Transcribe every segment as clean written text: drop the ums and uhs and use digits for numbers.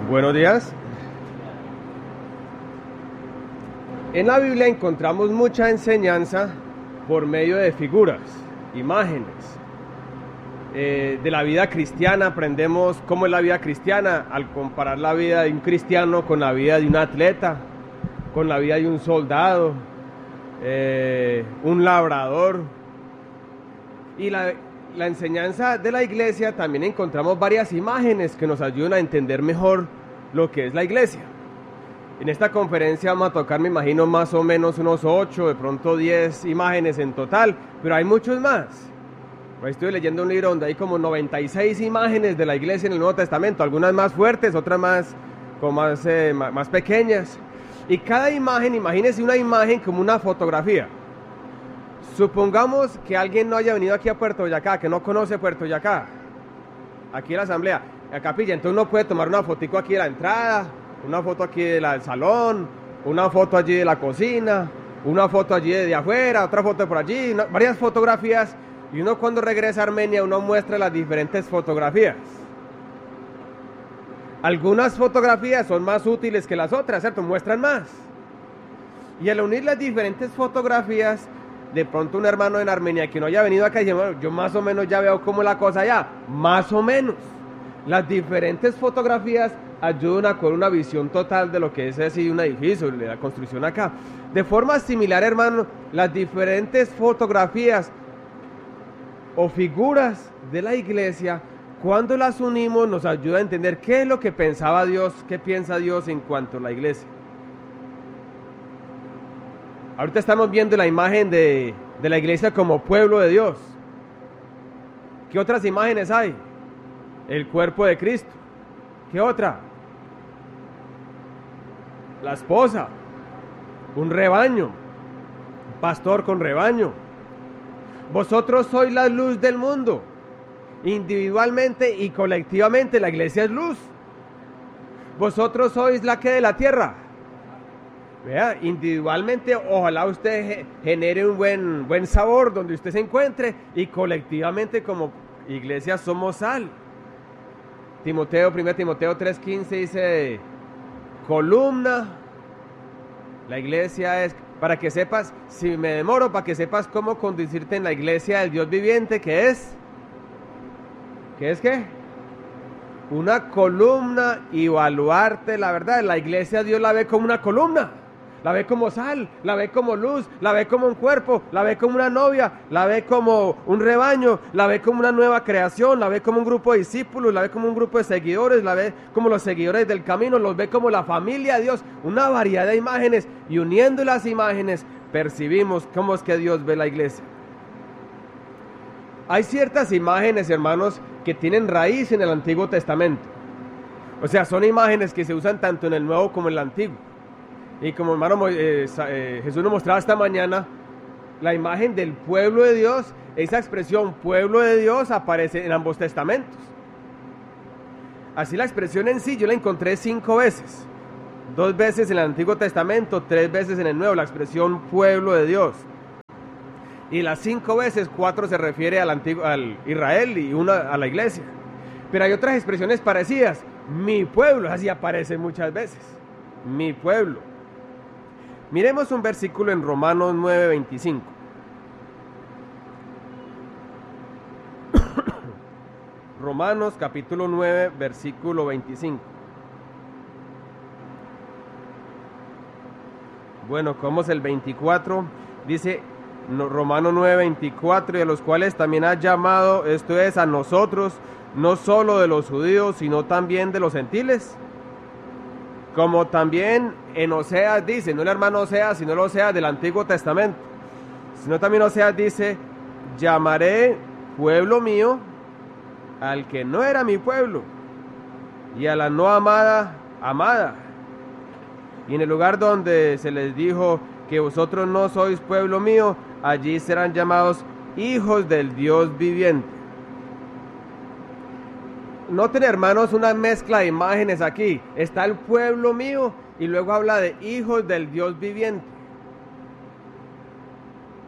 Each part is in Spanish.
Buenos días. En la Biblia encontramos mucha enseñanza por medio de figuras, imágenes. De la vida cristiana aprendemos cómo es la vida cristiana al comparar la vida de un cristiano con la vida de un atleta, con la vida de un soldado, un labrador. Y la enseñanza de la iglesia también encontramos varias imágenes que nos ayudan a entender mejor lo que es la iglesia. En esta conferencia vamos a tocar, me imagino, más o menos unos 8, de pronto 10 imágenes en total, pero hay muchos más. Ahí estoy leyendo un libro donde hay como 96 imágenes de la iglesia en el Nuevo Testamento, algunas más fuertes, otras más pequeñas. Y cada imagen, imagínense una imagen como una fotografía. Supongamos que alguien no haya venido aquí a Puerto Boyacá, que no conoce Puerto Boyacá, aquí en la asamblea, a capilla, entonces uno puede tomar una fotico aquí de la entrada, una foto aquí del salón, una foto allí de la cocina, una foto allí de afuera, otra foto por allí, varias fotografías, y uno cuando regresa a Armenia uno muestra las diferentes fotografías. Algunas fotografías son más útiles que las otras, ¿cierto? Muestran más. Y al unir las diferentes fotografías, de pronto un hermano en Armenia que no haya venido acá y dice, bueno, yo más o menos ya veo cómo es la cosa allá, más o menos. Las diferentes fotografías ayudan a con una visión total de lo que es así un edificio, de la construcción acá. De forma similar, hermano, las diferentes fotografías o figuras de la iglesia, cuando las unimos, nos ayuda a entender qué es lo que pensaba Dios, qué piensa Dios en cuanto a la iglesia. Ahorita estamos viendo la imagen de la iglesia como pueblo de Dios. ¿Qué otras imágenes hay? El cuerpo de Cristo. ¿Qué otra? La esposa. Un rebaño. Un pastor con rebaño. Vosotros sois la luz del mundo. Individualmente y colectivamente la iglesia es luz. Vosotros sois la que de la tierra. Vea, individualmente ojalá usted genere un buen sabor donde usted se encuentre, y colectivamente como iglesia somos sal. 1 Timoteo 3:15 dice, columna, la iglesia es, para que sepas, si me demoro, para que sepas cómo conducirte en la iglesia del Dios viviente, que es, ¿qué? Una columna y baluarte, la verdad, la iglesia Dios la ve como una columna. La ve como sal, la ve como luz, la ve como un cuerpo, la ve como una novia, la ve como un rebaño, la ve como una nueva creación, la ve como un grupo de discípulos, la ve como un grupo de seguidores, la ve como los seguidores del camino, los ve como la familia de Dios, una variedad de imágenes, y uniendo las imágenes percibimos cómo es que Dios ve la iglesia. Hay ciertas imágenes, hermanos, que tienen raíz en el Antiguo Testamento. O sea, son imágenes que se usan tanto en el Nuevo como en el Antiguo. Y como hermano Jesús nos mostraba esta mañana, la imagen del pueblo de Dios, esa expresión pueblo de Dios aparece en ambos testamentos. Así la expresión en sí yo la encontré 5 veces. 2 veces en el Antiguo Testamento, 3 veces en el Nuevo, la expresión pueblo de Dios. Y las 5 veces, 4 se refiere al Israel y 1 a la iglesia. Pero hay otras expresiones parecidas. Mi pueblo, así aparece muchas veces. Mi pueblo. Miremos un versículo en Romanos 9:25. Romanos capítulo 9, versículo 25. Bueno, ¿cómo es el 24? Dice Romanos 9:24, y a los cuales también ha llamado, esto es, a nosotros, no solo de los judíos, sino también de los gentiles. Como también en Oseas dice, no el hermano Oseas, sino el Oseas del Antiguo Testamento, sino también Oseas dice, llamaré pueblo mío al que no era mi pueblo, y a la no amada, amada. Y en el lugar donde se les dijo que vosotros no sois pueblo mío, allí serán llamados hijos del Dios viviente. Noten, hermanos, una mezcla de imágenes aquí. Está el pueblo mío y luego habla de hijos del Dios viviente.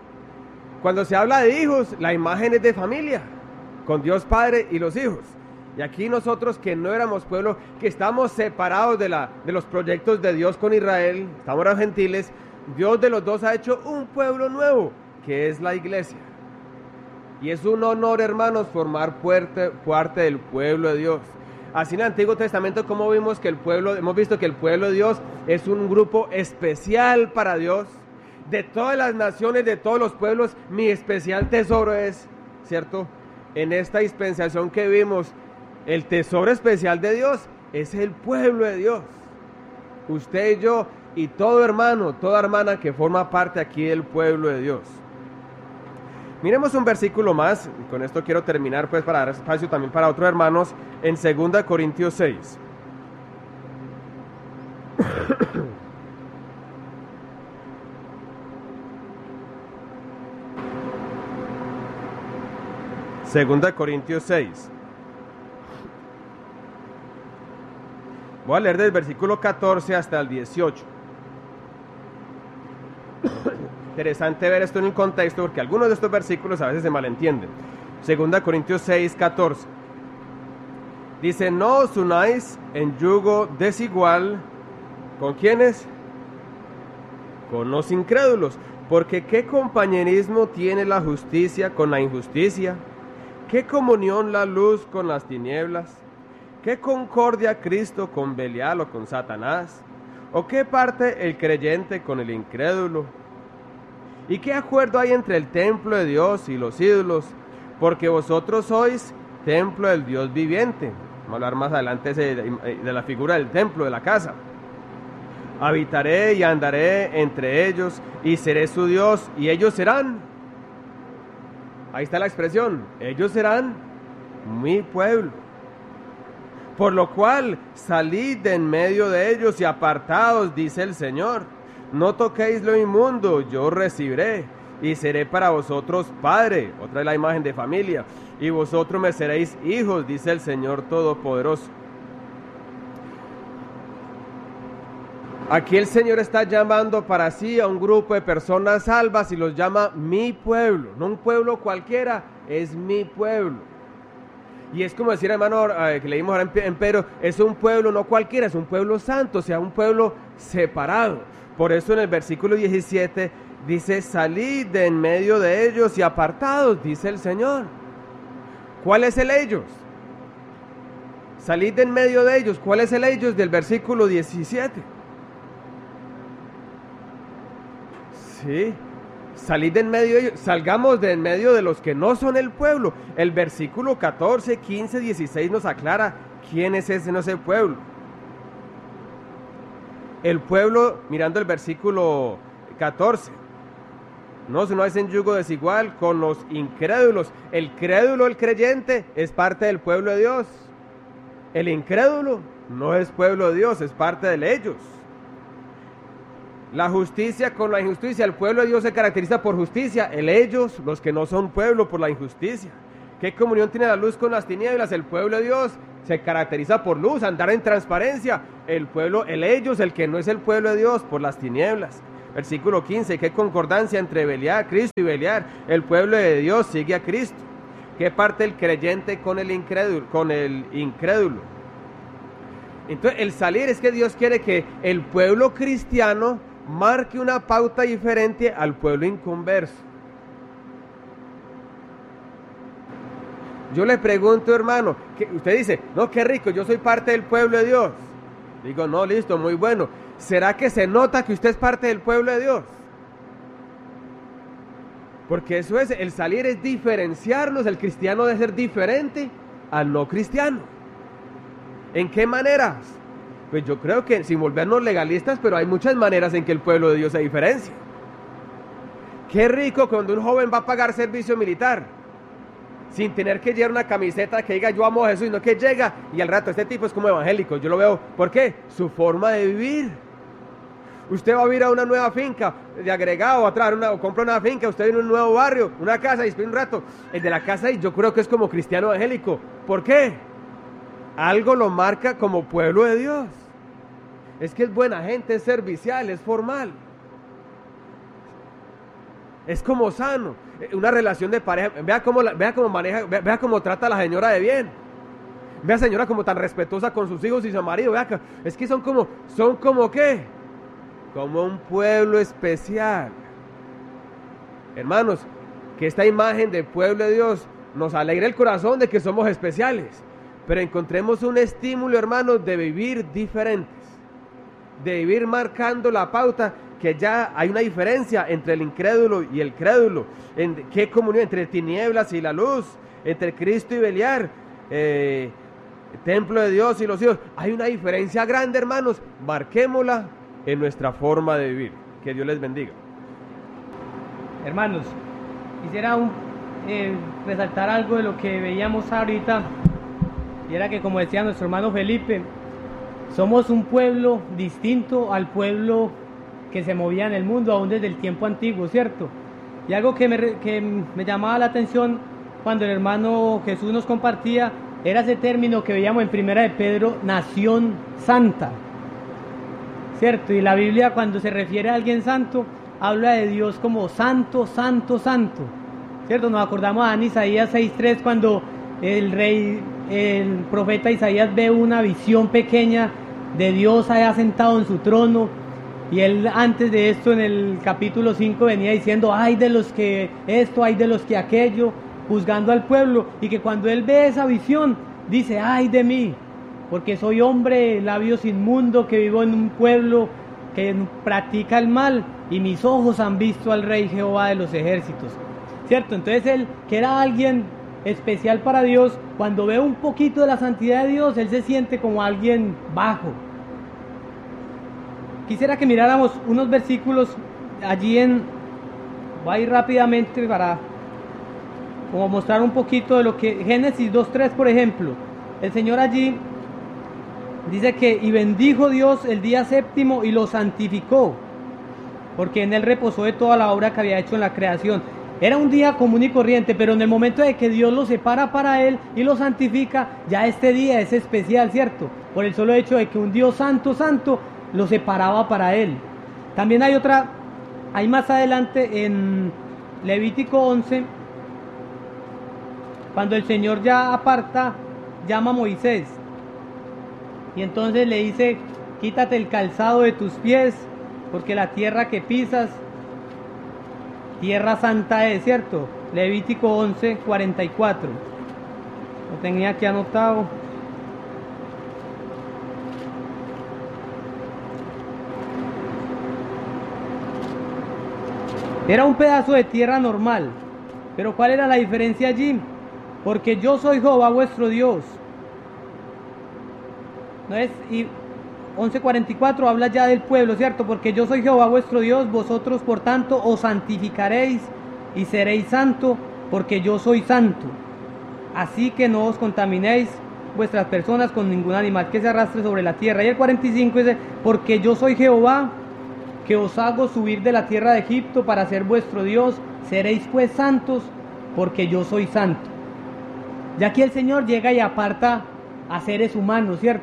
Cuando se habla de hijos, la imagen es de familia, con Dios Padre y los hijos. Y aquí nosotros que no éramos pueblo, que estamos separados de los proyectos de Dios con Israel, estamos los gentiles, Dios de los dos ha hecho un pueblo nuevo, que es la iglesia. Y es un honor, hermanos, formar parte del pueblo de Dios. Así en el Antiguo Testamento, como vimos que hemos visto que el pueblo de Dios es un grupo especial para Dios. De todas las naciones, de todos los pueblos, mi especial tesoro es, ¿cierto? En esta dispensación que vimos, el tesoro especial de Dios es el pueblo de Dios. Usted y yo y todo hermano, toda hermana que forma parte aquí del pueblo de Dios. Miremos un versículo más, y con esto quiero terminar pues para dar espacio también para otros hermanos, en 2 Corintios 6. Segunda Corintios 6. Voy a leer del versículo 14 hasta el 18. Interesante ver esto en el contexto porque algunos de estos versículos a veces se malentienden. Segunda Corintios 6, 14. Dice, no os unáis en yugo desigual. ¿Con quiénes? Con los incrédulos. Porque ¿qué compañerismo tiene la justicia con la injusticia? ¿Qué comunión la luz con las tinieblas? ¿Qué concordia Cristo con Belial o con Satanás? ¿O qué parte el creyente con el incrédulo? ¿Y qué acuerdo hay entre el templo de Dios y los ídolos? Porque vosotros sois templo del Dios viviente. Vamos a hablar más adelante de la figura del templo, de la casa. Habitaré y andaré entre ellos y seré su Dios y ellos serán. Ahí está la expresión. Ellos serán mi pueblo. Por lo cual salid de en medio de ellos y apartaos, dice el Señor. No toquéis lo inmundo, yo recibiré, y seré para vosotros padre, otra es la imagen de familia, y vosotros me seréis hijos, dice el Señor Todopoderoso. Aquí el Señor está llamando para sí a un grupo de personas salvas y los llama mi pueblo, no un pueblo cualquiera, es mi pueblo. Y es como decir, hermano, que leímos ahora en Pedro, es un pueblo no cualquiera, es un pueblo santo, o sea, un pueblo separado. Por eso en el versículo 17 dice, salid de en medio de ellos y apartados, dice el Señor. ¿Cuál es el ellos? Salid de en medio de ellos. ¿Cuál es el ellos del versículo 17? Sí, salid de en medio de ellos. Salgamos de en medio de los que no son el pueblo. El versículo 14, 15, 16 nos aclara quién es ese no es el pueblo. El pueblo, mirando el versículo 14, no os unáis en yugo desigual con los incrédulos. El crédulo, el creyente, es parte del pueblo de Dios. El incrédulo no es pueblo de Dios, es parte de ellos. La justicia con la injusticia. El pueblo de Dios se caracteriza por justicia. El ellos, los que no son pueblo, por la injusticia. ¿Qué comunión tiene la luz con las tinieblas? El pueblo de Dios se caracteriza por luz, andar en transparencia. El pueblo, el ellos, el que no es el pueblo de Dios, por las tinieblas. Versículo 15, ¿qué concordancia entre Belial, Cristo y Belial? El pueblo de Dios sigue a Cristo. ¿Qué parte el creyente con el incrédulo? Entonces, el salir es que Dios quiere que el pueblo cristiano marque una pauta diferente al pueblo inconverso. Yo le pregunto, hermano, usted dice, no, qué rico, yo soy parte del pueblo de Dios. Digo, no, listo, muy bueno. ¿Será que se nota que usted es parte del pueblo de Dios? Porque eso es, el salir es diferenciarnos, el cristiano debe ser diferente al no cristiano. ¿En qué maneras? Pues yo creo que sin volvernos legalistas, pero hay muchas maneras en que el pueblo de Dios se diferencia. Qué rico cuando un joven va a pagar servicio militar, sin tener que llevar una camiseta que diga yo amo a Jesús, sino que llega y al rato este tipo es como evangélico. Yo lo veo, ¿por qué? Su forma de vivir. Usted va a ir a una nueva finca de agregado, o compra una finca, usted viene a un nuevo barrio, una casa y espera un rato. El de la casa y yo creo que es como cristiano evangélico. ¿Por qué? Algo lo marca como pueblo de Dios. Es que es buena gente, es servicial, es formal. Es como sano. Una relación de pareja. Vea cómo maneja, vea cómo trata a la señora de bien. Vea, señora, como tan respetuosa con sus hijos y su marido. Vea, es que son como ¿qué? Como un pueblo especial. Hermanos, que esta imagen del pueblo de Dios nos alegra el corazón de que somos especiales, pero encontremos un estímulo, hermanos, de vivir diferentes, de vivir marcando la pauta, que ya hay una diferencia entre el incrédulo y el crédulo, en qué comunión entre tinieblas y la luz, entre Cristo y Beliar, templo de Dios y los hijos. Hay una diferencia grande, hermanos, marquémosla en nuestra forma de vivir. Que Dios les bendiga. Hermanos, quisiera resaltar algo de lo que veíamos ahorita, y era que, como decía nuestro hermano Felipe, somos un pueblo distinto al pueblo que se movía en el mundo aún desde el tiempo antiguo, ¿cierto? Y algo que me llamaba la atención cuando el hermano Jesús nos compartía era ese término que veíamos en Primera de Pedro, nación santa, ¿cierto? Y la Biblia, cuando se refiere a alguien santo, habla de Dios como santo, santo, santo, ¿cierto? Nos acordamos de Isaías 6:3, cuando el profeta Isaías ve una visión pequeña de Dios allá sentado en su trono, y él antes de esto, en el capítulo 5, venía diciendo: ay de los que esto, ay de los que aquello, juzgando al pueblo, y que cuando él ve esa visión, dice: ay de mí, porque soy hombre, labios inmundo, que vivo en un pueblo que practica el mal, y mis ojos han visto al Rey Jehová de los ejércitos, ¿cierto? Entonces él, que era alguien especial para Dios, cuando ve un poquito de la santidad de Dios, él se siente como alguien bajo. Quisiera que miráramos unos versículos allí voy a ir rápidamente para como mostrar un poquito de lo que Génesis 2:3, por ejemplo. El Señor allí dice que: y bendijo Dios el día séptimo y lo santificó, porque en él reposó de toda la obra que había hecho en la creación. Era un día común y corriente, pero en el momento de que Dios lo separa para él y lo santifica, ya este día es especial, ¿cierto? Por el solo hecho de que un Dios santo, santo, lo separaba para él. También hay más adelante en Levítico 11, cuando el Señor ya aparta, llama a Moisés, y entonces le dice: quítate el calzado de tus pies, porque la tierra que pisas, tierra santa es, ¿cierto? Levítico 11:44. Lo tenía aquí anotado. Era un pedazo de tierra normal, pero ¿cuál era la diferencia allí? Porque yo soy Jehová vuestro Dios. ¿No es? Y 11:44 habla ya del pueblo, ¿cierto? Porque yo soy Jehová vuestro Dios, vosotros por tanto os santificaréis y seréis santo, porque yo soy santo. Así que no os contaminéis vuestras personas con ningún animal que se arrastre sobre la tierra. Y el 45 dice: porque yo soy Jehová, que os hago subir de la tierra de Egipto para ser vuestro Dios, seréis pues santos, porque yo soy santo. Ya aquí el Señor llega y aparta a seres humanos, ¿cierto?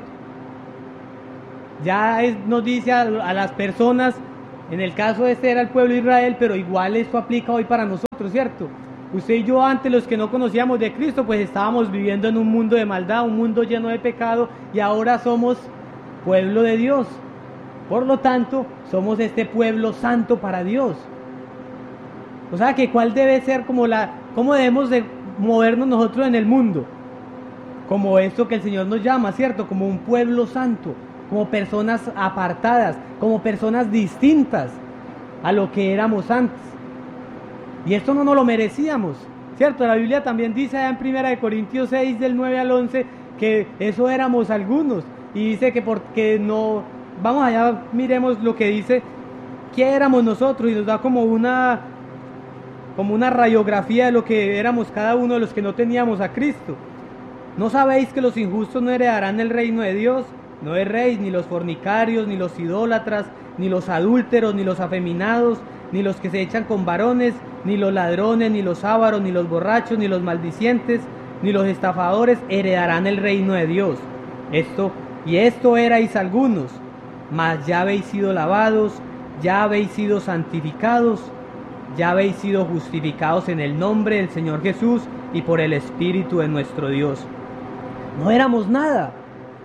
Ya nos dice a las personas, en el caso de este era el pueblo de Israel, pero igual esto aplica hoy para nosotros, ¿cierto? Usted y yo, antes, los que no conocíamos de Cristo, pues estábamos viviendo en un mundo de maldad, un mundo lleno de pecado, y ahora somos pueblo de Dios. Por lo tanto, somos este pueblo santo para Dios. O sea, que cuál debe ser cómo debemos de movernos nosotros en el mundo, como esto que el Señor nos llama, ¿cierto? Como un pueblo santo, como personas apartadas, como personas distintas a lo que éramos antes. Y esto no nos lo merecíamos, ¿cierto? La Biblia también dice allá en 1 Corintios 6, del 9 al 11, que eso éramos algunos. Y dice que porque no... Vamos allá, miremos lo que dice, ¿qué éramos nosotros? Y nos da como una radiografía de lo que éramos cada uno de los que no teníamos a Cristo. ¿No sabéis que los injustos no heredarán el reino de Dios? No erréis, ni los fornicarios, ni los idólatras, ni los adúlteros, ni los afeminados, ni los que se echan con varones, ni los ladrones, ni los ávaros, ni los borrachos, ni los maldicientes, ni los estafadores heredarán el reino de Dios. Esto erais algunos, mas ya habéis sido lavados, ya habéis sido santificados, ya habéis sido justificados en el nombre del Señor Jesús y por el Espíritu de nuestro Dios. no éramos nada.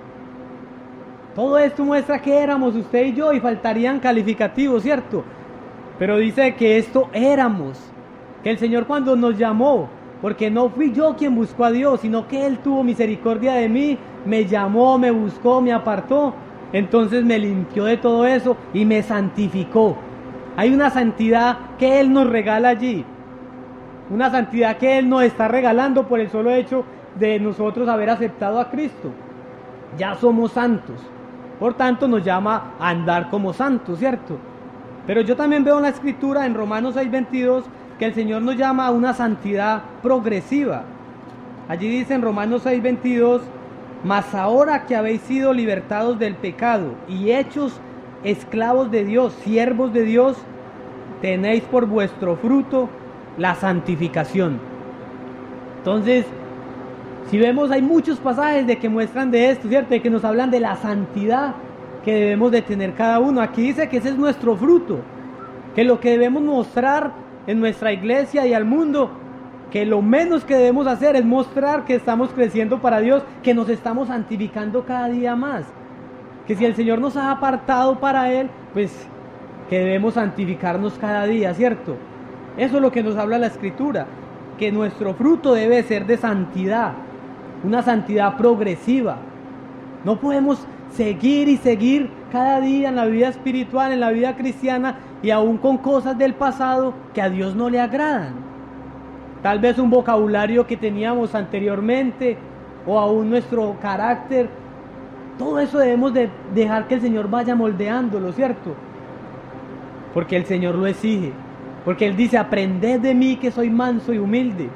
Todo esto muestra que éramos usted y yo y faltarían calificativos, ¿cierto? Pero dice que esto éramos, que el Señor cuando nos llamó, porque no fui yo quien buscó a Dios, sino que Él tuvo misericordia de mí, me llamó, me buscó, me apartó, entonces me limpió de todo eso y me santificó. Hay una santidad que Él nos regala allí, una santidad que Él nos está regalando por el solo hecho de nosotros haber aceptado a Cristo. Ya somos santos, por tanto nos llama a andar como santos, ¿cierto? Pero yo también veo en la Escritura, en Romanos 6:22, que el Señor nos llama a una santidad progresiva. Allí dice en Romanos 6:22, mas ahora que habéis sido libertados del pecado y hechos esclavos de Dios, siervos de Dios, tenéis por vuestro fruto la santificación. Entonces, si vemos, hay muchos pasajes de que muestran de esto, ¿cierto? De que nos hablan de la santidad que debemos de tener cada uno. Aquí dice que ese es nuestro fruto, que lo que debemos mostrar en nuestra iglesia y al mundo, que lo menos que debemos hacer es mostrar que estamos creciendo para Dios, que nos estamos santificando cada día más, que si el Señor nos ha apartado para Él, pues que debemos santificarnos cada día, ¿cierto? Eso es lo que nos habla la Escritura, que nuestro fruto debe ser de santidad, una santidad progresiva. No podemos seguir y seguir cada día en la vida espiritual, en la vida cristiana, y aún con cosas del pasado que a Dios no le agradan. Tal vez un vocabulario que teníamos anteriormente, o aún nuestro carácter. Todo eso debemos de dejar que el Señor vaya moldeándolo, ¿cierto? Porque el Señor lo exige. Porque Él dice, aprended de mí que soy manso y humilde.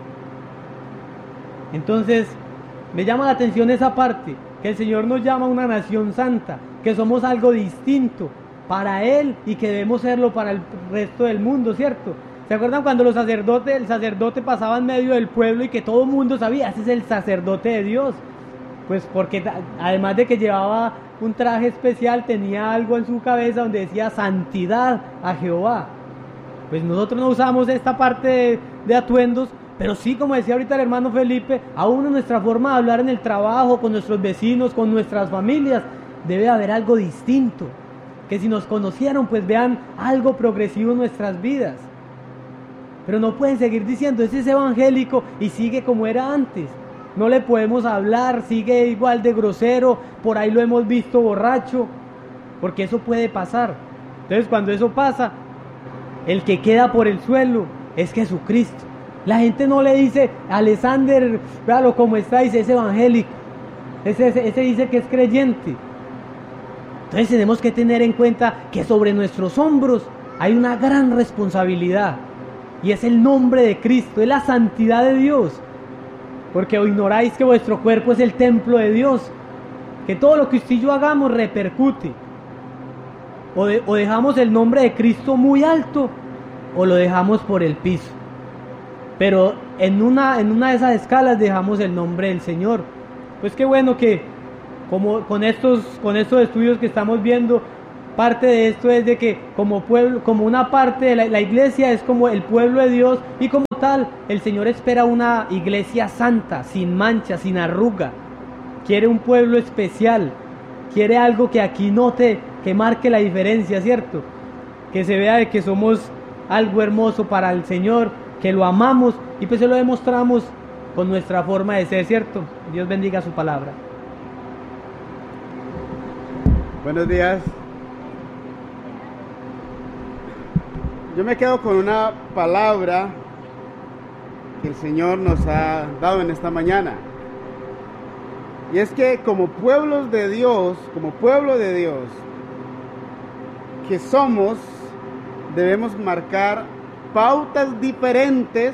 Entonces, me llama la atención esa parte, que el Señor nos llama a una nación santa, que somos algo distinto para Él y que debemos serlo para el resto del mundo, ¿cierto? ¿Se acuerdan cuando el sacerdote pasaba en medio del pueblo y que todo el mundo sabía, ese es el sacerdote de Dios? Pues porque además de que llevaba un traje especial, tenía algo en su cabeza donde decía santidad a Jehová. Pues nosotros no usamos esta parte de atuendos, pero sí, como decía ahorita el hermano Felipe, aún en nuestra forma de hablar en el trabajo, con nuestros vecinos, con nuestras familias, debe haber algo distinto. Que si nos conocieron, pues vean algo progresivo en nuestras vidas. Pero no pueden seguir diciendo, ese es evangélico y sigue como era antes. No le podemos hablar, sigue igual de grosero, por ahí lo hemos visto borracho, porque eso puede pasar. Entonces cuando eso pasa, el que queda por el suelo es Jesucristo. La gente no le dice, Alexander, véalo como está, dice, es evangélico. Ese dice que es creyente. Entonces tenemos que tener en cuenta que sobre nuestros hombros hay una gran responsabilidad. Y es el nombre de Cristo, es la santidad de Dios. Porque ignoráis que vuestro cuerpo es el templo de Dios. Que todo lo que usted y yo hagamos repercute. O dejamos el nombre de Cristo muy alto, o lo dejamos por el piso. Pero en una de esas escalas dejamos el nombre del Señor. Pues qué bueno que como con estos estudios que estamos viendo, parte de esto es de que como pueblo, como una parte de la iglesia es como el pueblo de Dios, y como tal el Señor espera una iglesia santa, sin mancha, sin arruga. Quiere un pueblo especial, quiere algo que aquí note, que marque la diferencia, ¿cierto? Que se vea de que somos algo hermoso para el Señor, que lo amamos y pues se lo demostramos con nuestra forma de ser, ¿cierto? Dios bendiga su palabra. Buenos días. Yo me quedo con una palabra que el Señor nos ha dado en esta mañana. Y es que como pueblos de Dios, como pueblo de Dios, que somos, debemos marcar pautas diferentes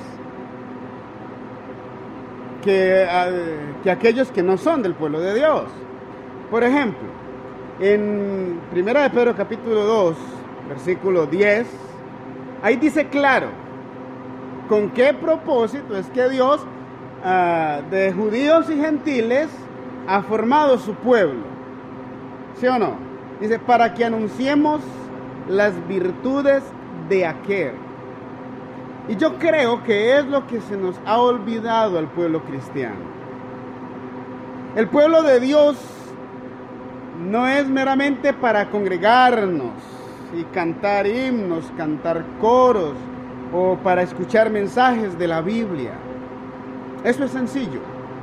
que aquellos que no son del pueblo de Dios. Por ejemplo, en 1 de Pedro capítulo 2, versículo 10, ahí dice claro con qué propósito es que Dios de judíos y gentiles ha formado su pueblo. ¿Sí o no? Dice, para que anunciemos las virtudes de aquel. Y yo creo que es lo que se nos ha olvidado al pueblo cristiano. El pueblo de Dios no es meramente para congregarnos y cantar himnos, cantar coros o para escuchar mensajes de la Biblia. Eso es sencillo.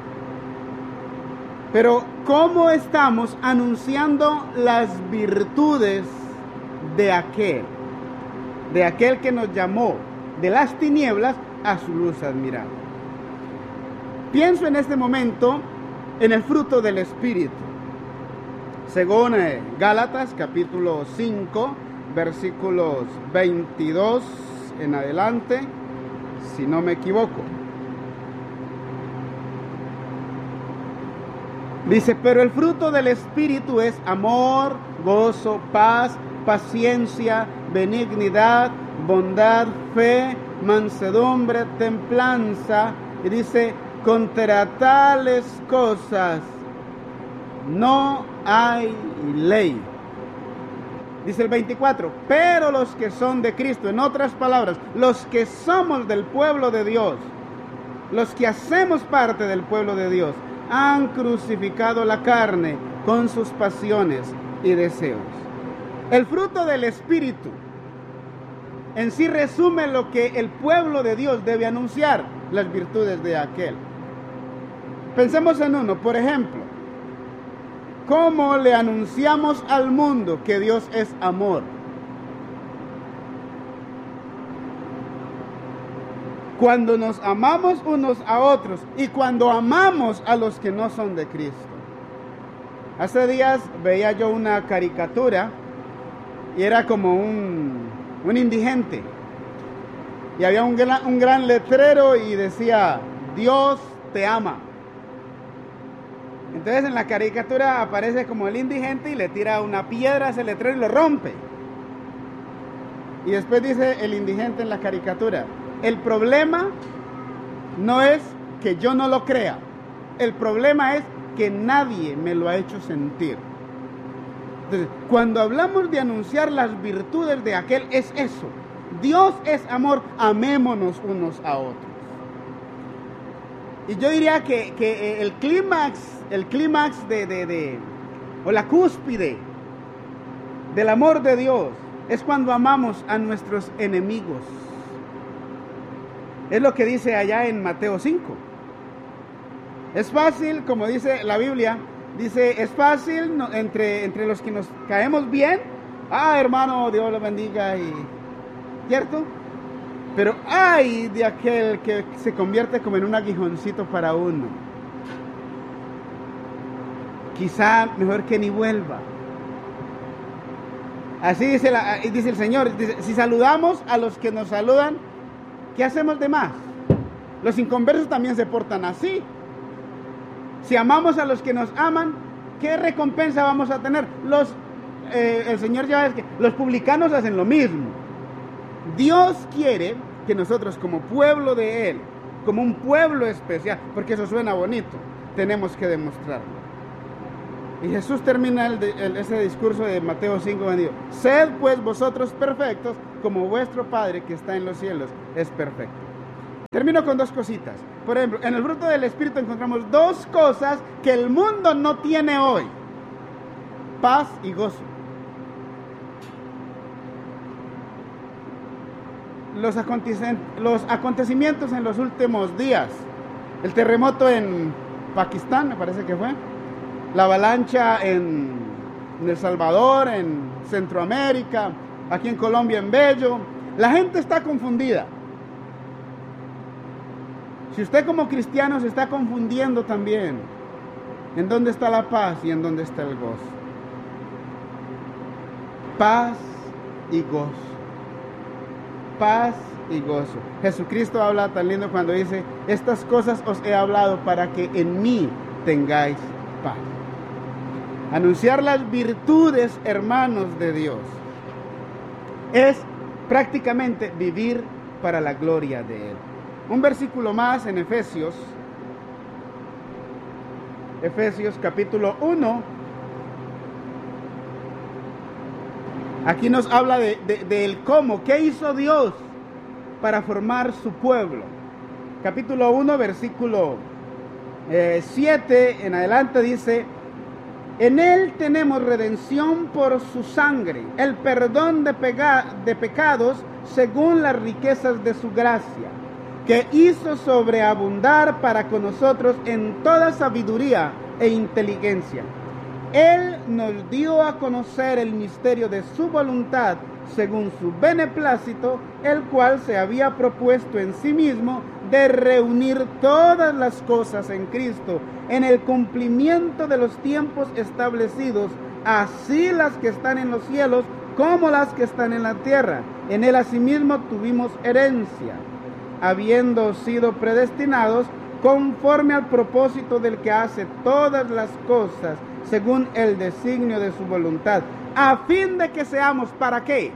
Pero ¿cómo estamos anunciando las virtudes de aquel que nos llamó de las tinieblas a su luz admirable? Pienso en este momento en el fruto del Espíritu. Según Gálatas capítulo 5, versículos 22 en adelante, si no me equivoco. Dice, pero el fruto del Espíritu es amor, gozo, paz, paciencia, benignidad, bondad, fe, mansedumbre, templanza. Y dice, contra tales cosas no hay ley. Dice el 24, pero los que son de Cristo, en otras palabras, los que somos del pueblo de Dios, los que hacemos parte del pueblo de Dios, han crucificado la carne con sus pasiones y deseos. El fruto del Espíritu en sí resume lo que el pueblo de Dios debe anunciar, las virtudes de aquel. Pensemos en uno, por ejemplo, ¿cómo le anunciamos al mundo que Dios es amor? Cuando nos amamos unos a otros y cuando amamos a los que no son de Cristo. Hace días veía yo una caricatura y era como un indigente. Y había un gran letrero y decía, Dios te ama. Entonces en la caricatura aparece como el indigente y le tira una piedra a ese letrero y lo rompe. Y después dice el indigente en la caricatura, el problema no es que yo no lo crea, el problema es que nadie me lo ha hecho sentir. Entonces, cuando hablamos de anunciar las virtudes de aquel, es eso. Dios es amor, amémonos unos a otros. Y yo diría que el clímax o la cúspide del amor de Dios es cuando amamos a nuestros enemigos. Es lo que dice allá en Mateo 5. Es fácil, como dice la Biblia, dice, es fácil entre los que nos caemos bien. Hermano, Dios lo bendiga, ¿cierto? Pero ay de aquel que se convierte como en un aguijoncito para uno. Quizá mejor que ni vuelva. Así dice el Señor, dice, si saludamos a los que nos saludan, ¿qué hacemos de más? Los inconversos también se portan así. Si amamos a los que nos aman, ¿qué recompensa vamos a tener? El Señor ya es que los publicanos hacen lo mismo. Dios quiere que nosotros como pueblo de Él, como un pueblo especial, porque eso suena bonito, tenemos que demostrarlo. Y Jesús termina ese discurso de Mateo 5, vendido. Sed pues vosotros perfectos, como vuestro Padre que está en los cielos es perfecto. Termino con dos cositas. Por ejemplo, en el fruto del Espíritu encontramos dos cosas que el mundo no tiene hoy: paz y gozo. Los acontecimientos en los últimos días, el terremoto en Pakistán, me parece que fue, la avalancha en El Salvador, en Centroamérica, aquí en Colombia, en Bello, la gente está confundida. Si usted como cristiano se está confundiendo también, ¿en dónde está la paz y en dónde está el gozo? Paz y gozo. Paz y gozo. Jesucristo habla tan lindo cuando dice, estas cosas os he hablado para que en mí tengáis paz. Anunciar las virtudes, hermanos de Dios, es prácticamente vivir para la gloria de Él. Un versículo más en Efesios capítulo 1. Aquí nos habla del cómo, qué hizo Dios para formar su pueblo. Capítulo 1, versículo 7 en adelante dice: en Él tenemos redención por su sangre, el perdón de pecados según las riquezas de su gracia, que hizo sobreabundar para con nosotros en toda sabiduría e inteligencia. Él nos dio a conocer el misterio de su voluntad según su beneplácito, el cual se había propuesto en sí mismo de reunir todas las cosas en Cristo, en el cumplimiento de los tiempos establecidos, así las que están en los cielos como las que están en la tierra. En Él asimismo tuvimos herencia, habiendo sido predestinados conforme al propósito del que hace todas las cosas según el designio de su voluntad, a fin de que seamos, ¿para qué?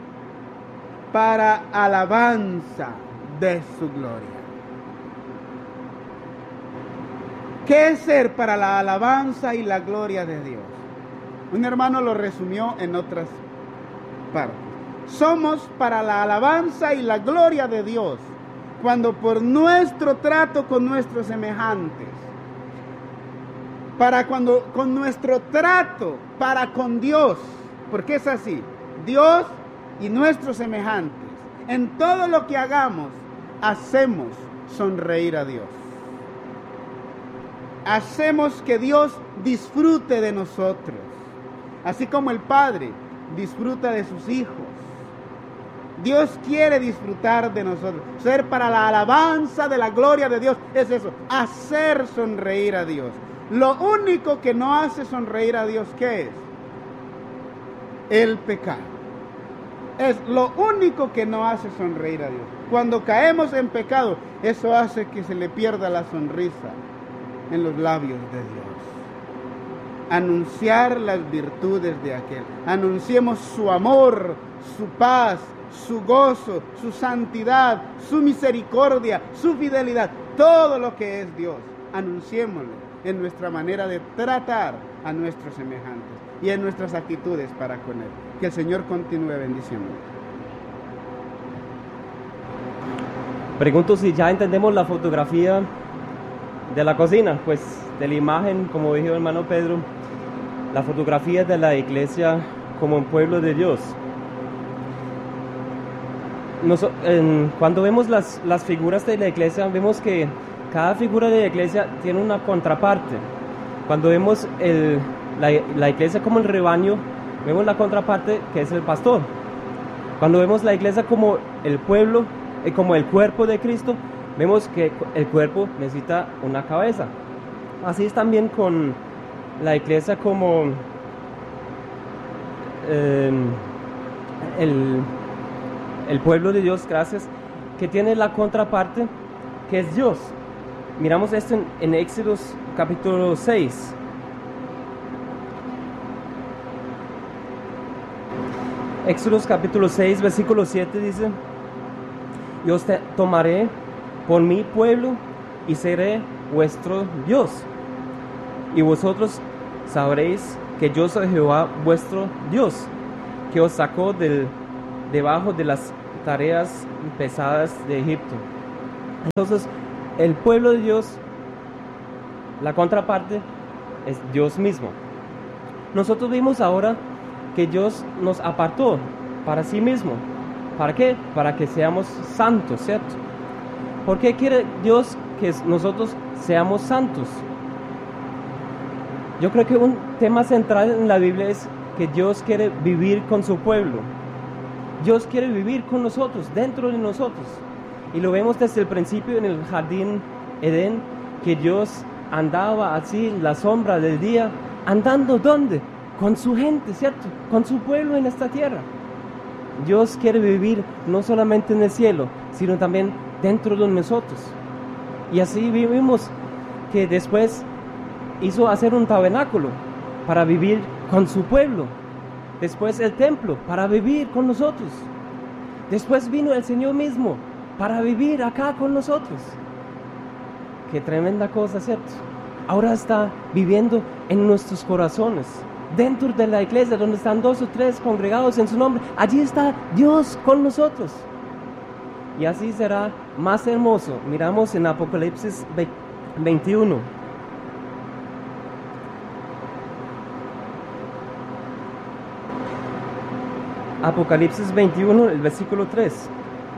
Para alabanza de su gloria. ¿Qué es ser para la alabanza y la gloria de Dios? Un hermano lo resumió en otras partes. Somos para la alabanza y la gloria de Dios cuando por nuestro trato con nuestros semejantes, con nuestro trato para con Dios, porque es así, Dios y nuestros semejantes, en todo lo que hagamos, hacemos sonreír a Dios. Hacemos que Dios disfrute de nosotros, así como el Padre disfruta de sus hijos. Dios quiere disfrutar de nosotros. Ser para la alabanza de la gloria de Dios es eso, hacer sonreír a Dios. Lo único que no hace sonreír a Dios, ¿qué es? El pecado. Es lo único que no hace sonreír a Dios. Cuando caemos en pecado, eso hace que se le pierda la sonrisa en los labios de Dios. Anunciar las virtudes de aquel. Anunciemos su amor, su paz, su gozo, su santidad, su misericordia, su fidelidad, todo lo que es Dios. Anunciémoslo en nuestra manera de tratar a nuestros semejantes y en nuestras actitudes para con Él. Que el Señor continúe bendiciendo. Pregunto si ya entendemos la fotografía de la cocina, pues de la imagen, como dijo el hermano Pedro, la fotografía de la iglesia como un pueblo de Dios. Cuando vemos las figuras de la iglesia, vemos que cada figura de la iglesia tiene una contraparte. Cuando vemos la iglesia como el rebaño, vemos la contraparte que es el pastor. Cuando vemos la iglesia como el pueblo, como el cuerpo de Cristo, vemos que el cuerpo necesita una cabeza. Así es también con la iglesia como el pueblo de Dios, gracias, que tiene la contraparte que es Dios. Miramos esto en Éxodos capítulo 6. Éxodos capítulo 6, versículo 7 dice: yo os tomaré por mi pueblo y seré vuestro Dios. Y vosotros sabréis que yo soy Jehová vuestro Dios, que os sacó debajo de las tareas pesadas de Egipto. Entonces, el pueblo de Dios, la contraparte, es Dios mismo. Nosotros vimos ahora que Dios nos apartó para sí mismo. ¿Para qué? Para que seamos santos, ¿cierto? ¿Por qué quiere Dios que nosotros seamos santos? Yo creo que un tema central en la Biblia es que Dios quiere vivir con su pueblo. Dios quiere vivir con nosotros, dentro de nosotros. Y lo vemos desde el principio en el jardín Edén, que Dios andaba así en la sombra del día, andando ¿dónde? Con su gente, ¿cierto? Con su pueblo en esta tierra. Dios quiere vivir no solamente en el cielo, sino también dentro de nosotros. Y así vivimos que después hizo hacer un tabernáculo para vivir con su pueblo. Después el templo para vivir con nosotros. Después vino el Señor mismo para vivir acá con nosotros. Qué tremenda cosa, ¿cierto? Ahora está viviendo en nuestros corazones, dentro de la iglesia donde están 2 o 3 congregados en su nombre. Allí está Dios con nosotros. Y así será más hermoso. Miramos en Apocalipsis 21. Apocalipsis 21, el versículo 3.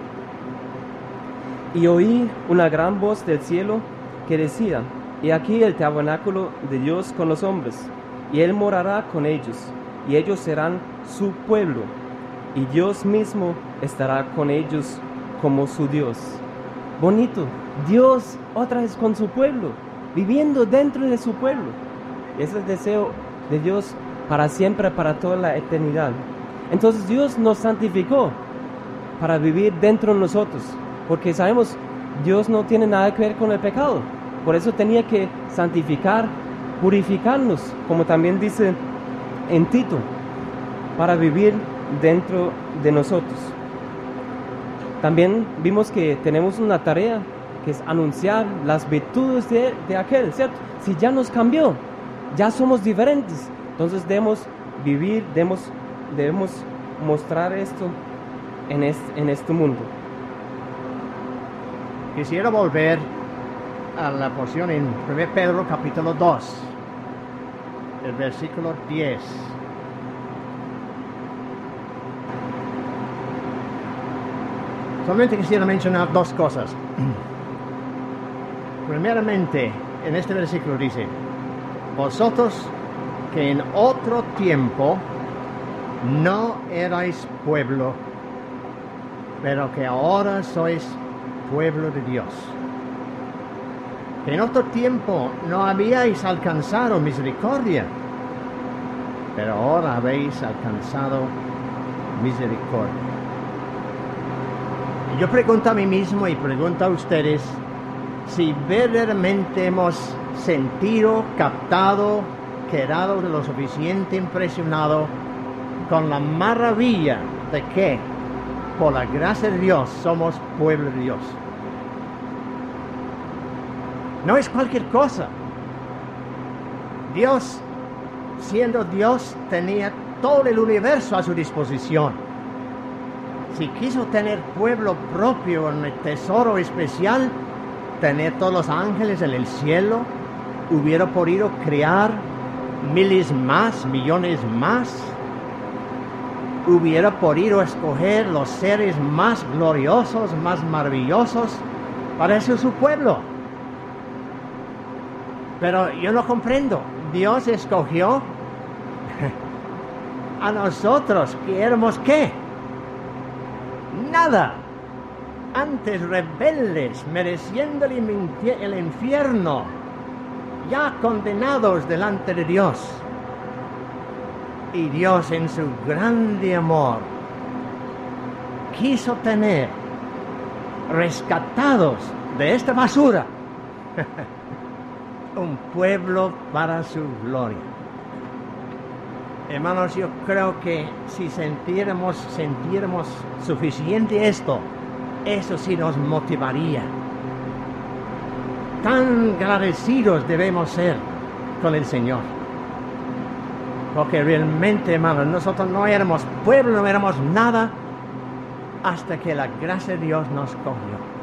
Y oí una gran voz del cielo que decía: y aquí el tabernáculo de Dios con los hombres, y Él morará con ellos, y ellos serán su pueblo, y Dios mismo estará con ellos como su Dios. Bonito, Dios otra vez con su pueblo, viviendo dentro de su pueblo. Ese es el deseo de Dios para siempre, para toda la eternidad. Entonces Dios nos santificó para vivir dentro de nosotros, porque sabemos, Dios no tiene nada que ver con el pecado. Por eso tenía que santificar, purificarnos, como también dice en Tito, para vivir dentro de nosotros. También vimos que tenemos una tarea, que es anunciar las virtudes de aquel, ¿cierto? Si ya nos cambió, ya somos diferentes, entonces debemos vivir, debemos mostrar esto en este mundo. Quisiera volver a la porción en 1 Pedro capítulo 2, el versículo 10. Solamente quisiera mencionar dos cosas. Primeramente, en este versículo dice: vosotros que en otro tiempo no erais pueblo, pero que ahora sois pueblo de Dios. Que en otro tiempo no habíais alcanzado misericordia, pero ahora habéis alcanzado misericordia. Y yo pregunto a mí mismo y pregunto a ustedes si verdaderamente hemos sentido, captado, quedado de lo suficiente impresionado con la maravilla de que por la gracia de Dios somos pueblo de Dios. No es cualquier cosa. Dios, siendo Dios, tenía todo el universo a su disposición. Si quiso tener pueblo propio, un tesoro especial, tener todos los ángeles en el cielo, hubiera podido crear miles más, millones más. Hubiera podido escoger los seres más gloriosos, más maravillosos para ser su pueblo. Pero yo no comprendo. Dios escogió a nosotros, que éramos ¿qué? Nada. Antes rebeldes, mereciendo el infierno, ya condenados delante de Dios. Y Dios, en su grande amor, quiso tener rescatados de esta basura un pueblo para su gloria. Hermanos, yo creo que si sintiéramos suficiente esto, eso sí nos motivaría. Tan agradecidos debemos ser con el Señor. Porque realmente, hermanos, nosotros no éramos pueblo, no éramos nada, hasta que la gracia de Dios nos cogió.